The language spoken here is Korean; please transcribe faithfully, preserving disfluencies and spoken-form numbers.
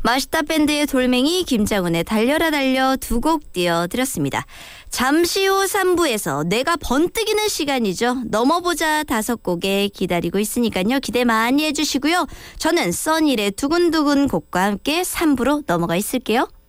마시타 밴드의 돌멩이, 김장훈의 달려라 달려 두 곡 띄워드렸습니다. 잠시 후 삼 부에서 내가 번뜩이는 시간이죠. 넘어보자 다섯 곡에 기다리고 있으니까요. 기대 많이 해주시고요. 저는 써니의 두근두근 곡과 함께 삼 부로 넘어가 있을게요.